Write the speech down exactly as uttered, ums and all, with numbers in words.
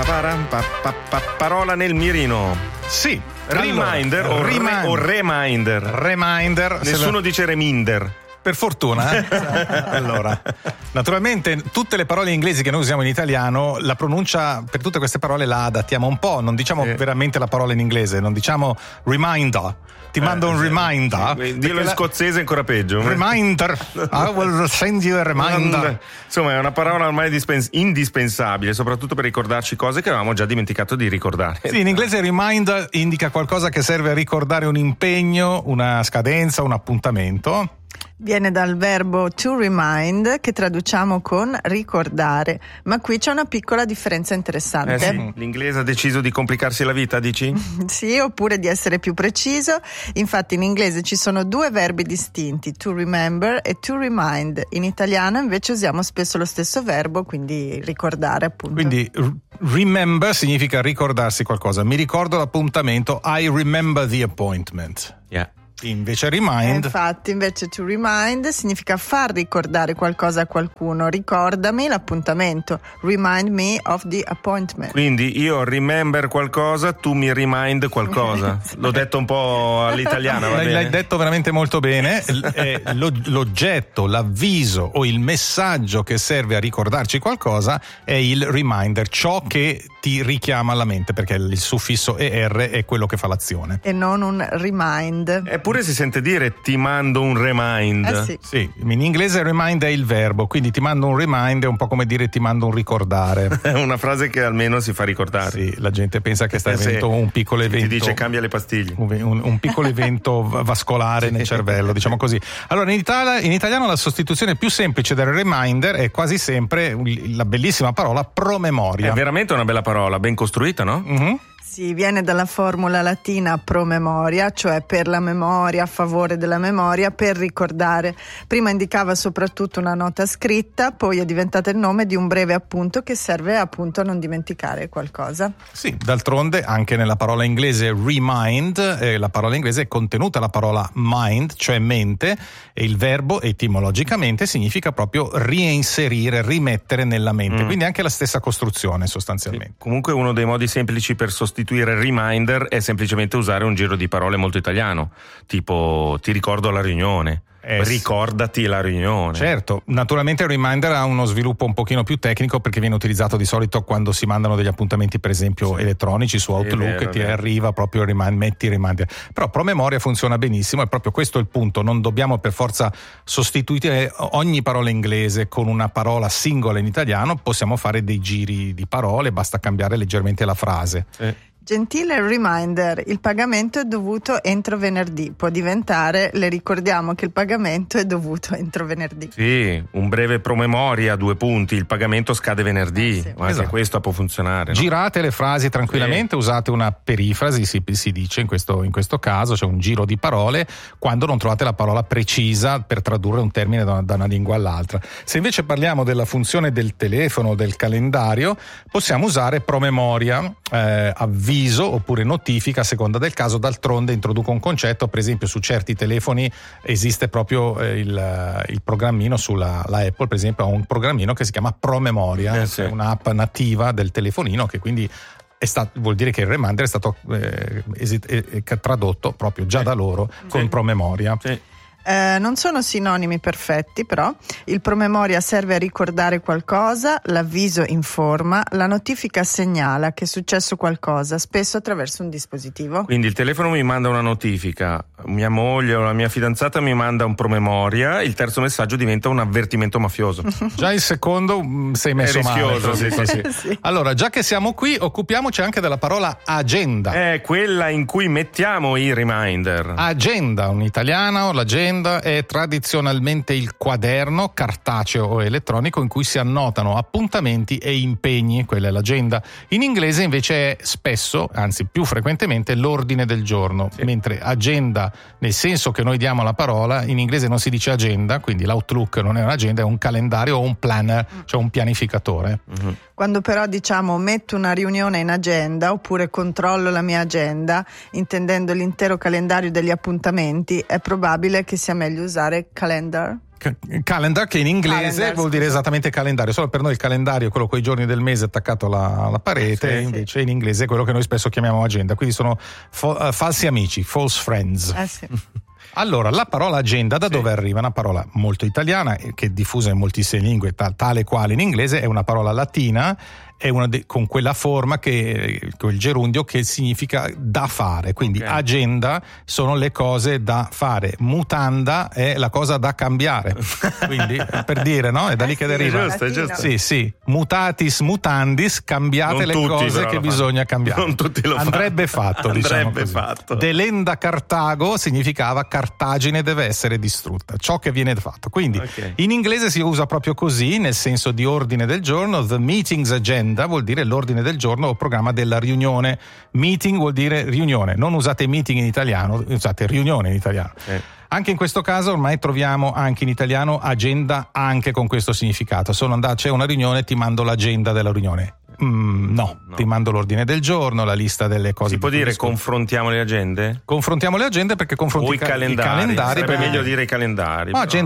param, pa, pa, pa, parola nel mirino. Sì. Reminder allora, o, remind- re, o reminder. Reminder. Nessuno la... dice reminder. Per fortuna. Eh? Allora, naturalmente tutte le parole inglesi che noi usiamo in italiano, la pronuncia per tutte queste parole la adattiamo un po', non diciamo eh. veramente la parola in inglese, non diciamo reminder. Ti eh, mando un sì, reminder. Sì. Dillo in la... scozzese è ancora peggio. Reminder. I will send you a reminder. Insomma, è una parola ormai dispens- indispensabile, soprattutto per ricordarci cose che avevamo già dimenticato di ricordare. Sì, in inglese reminder indica qualcosa che serve a ricordare un impegno, una scadenza, un appuntamento. Viene dal verbo to remind, che traduciamo con ricordare, ma qui c'è una piccola differenza interessante. Eh sì, l'inglese ha deciso di complicarsi la vita, dici? Sì, oppure di essere più preciso. Infatti in inglese ci sono due verbi distinti, to remember e to remind. In italiano invece usiamo spesso lo stesso verbo, quindi ricordare appunto. Quindi remember significa ricordarsi qualcosa. Mi ricordo l'appuntamento, I remember the appointment. Yeah. Invece remind. Eh, infatti, invece to remind significa far ricordare qualcosa a qualcuno. Ricordami l'appuntamento. Remind me of the appointment. Quindi io remember qualcosa, tu mi remind qualcosa. L'ho detto un po' all'italiana, va l'hai, bene? l'hai detto veramente molto bene. È l'oggetto, l'avviso o il messaggio che serve a ricordarci qualcosa è il reminder, ciò che ti richiama alla mente, perché il suffisso er è quello che fa l'azione. E non un remind. Eppure si sente dire ti mando un remind. Eh sì. Sì, in inglese remind è il verbo, quindi ti mando un remind è un po' come dire ti mando un ricordare. È una frase che almeno si fa ricordare. Sì, la gente pensa che stai eh avendo sì. un piccolo evento. Ti dice cambia le pastiglie. Un, un, un piccolo evento vascolare sì. nel cervello, diciamo così. Allora in, Italia, in italiano la sostituzione più semplice del reminder è quasi sempre la bellissima parola promemoria. È veramente una bella parola, ben costruita, no? Mm-hmm. Sì, viene dalla formula latina promemoria, cioè per la memoria, a favore della memoria, per ricordare. Prima indicava soprattutto una nota scritta, poi è diventata il nome di un breve appunto che serve appunto a non dimenticare qualcosa. Sì, d'altronde anche nella parola inglese remind, eh, la parola inglese è contenuta la parola mind, cioè mente, e il verbo etimologicamente significa proprio reinserire, rimettere nella mente, mm. quindi anche la stessa costruzione sostanzialmente. Sì. Comunque uno dei modi semplici per sostituire Sostituire reminder è semplicemente usare un giro di parole molto italiano, tipo ti ricordo la riunione. Eh, ricordati la riunione. Certo, naturalmente il reminder ha uno sviluppo un pochino più tecnico perché viene utilizzato di solito quando si mandano degli appuntamenti per esempio sì. elettronici su Outlook vero, e ti vero. arriva proprio il reminder, metti il reminder. Però promemoria funziona benissimo e proprio questo è il punto, non dobbiamo per forza sostituire ogni parola inglese con una parola singola in italiano, possiamo fare dei giri di parole, basta cambiare leggermente la frase. Sì. Gentile reminder, il pagamento è dovuto entro venerdì. Può diventare, le ricordiamo che il pagamento è dovuto entro venerdì. Sì, un breve promemoria, due punti, il pagamento scade venerdì. Eh sì. Ma esatto. anche questo può funzionare. No? Girate le frasi tranquillamente, sì. usate una perifrasi, si, si dice in questo, in questo caso, cioè un giro di parole, quando non trovate la parola precisa per tradurre un termine da una, da una lingua all'altra. Se invece parliamo della funzione del telefono o del calendario, possiamo usare promemoria, eh, avviso oppure notifica a seconda del caso. D'altronde introduco un concetto, per esempio su certi telefoni esiste proprio eh, il, il programmino sulla la Apple, per esempio ha un programmino che si chiama Promemoria, eh sì. è un'app nativa del telefonino che quindi è stato, vuol dire che il reminder è stato eh, esit- eh, tradotto proprio già da loro con sì. Promemoria. Sì. Eh, non sono sinonimi perfetti, però il promemoria serve a ricordare qualcosa, l'avviso informa, la notifica segnala che è successo qualcosa, spesso attraverso un dispositivo. Quindi il telefono mi manda una notifica, mia moglie o la mia fidanzata mi manda un promemoria, il terzo messaggio diventa un avvertimento mafioso. Già il secondo mh, sei messo è rischioso, male. sì, sì, sì. sì. Allora, già che siamo qui, occupiamoci anche della parola agenda. È quella in cui mettiamo i reminder. Agenda, un'italiana, l'agenda è tradizionalmente il quaderno cartaceo o elettronico in cui si annotano appuntamenti e impegni, quella è l'agenda. In inglese invece è spesso, anzi più frequentemente, l'ordine del giorno, sì. mentre agenda, nel senso che noi diamo la parola, in inglese non si dice agenda, quindi l'Outlook non è un'agenda, è un calendario o un planner, cioè un pianificatore. Mm-hmm. Quando però diciamo metto una riunione in agenda oppure controllo la mia agenda, intendendo l'intero calendario degli appuntamenti, è probabile che sia meglio usare calendar. calendar, che in inglese calendar, vuol dire esattamente calendario, solo per noi il calendario è quello con i giorni del mese attaccato alla, alla parete, sì, invece sì. in inglese è quello che noi spesso chiamiamo agenda, quindi sono fo- uh, falsi amici, false friends. Eh sì. Allora, la parola agenda da sì. dove arriva? Una parola molto italiana che è diffusa in moltissime lingue, ta- tale quale in inglese, è una parola latina, è una de- con quella forma che con il gerundio che significa da fare, quindi okay. agenda sono le cose da fare, mutanda è la cosa da cambiare, quindi per dire, no? È da lì che deriva. È giusto, è giusto. Sì, sì, mutatis mutandis, cambiate non le tutti, cose che bisogna cambiare. Non tutti lo andrebbe fanno. fatto, andrebbe diciamo fatto. Delenda Cartago significava Cartagine deve essere distrutta, ciò che viene fatto. Quindi okay. in inglese si usa proprio così, nel senso di ordine del giorno. The meeting's agenda vuol dire l'ordine del giorno o programma della riunione. Meeting vuol dire riunione, non usate meeting in italiano, usate riunione in italiano. Eh. Anche in questo caso ormai troviamo anche in italiano agenda anche con questo significato. Sono andato, c'è una riunione, ti mando l'agenda della riunione. Mm, no, no, ti mando l'ordine del giorno, la lista delle cose. Si può dire confrontiamo le agende? Confrontiamo le agende perché confronti o i calendari. I calendari Sarebbe per... meglio dire i calendari. No, agenda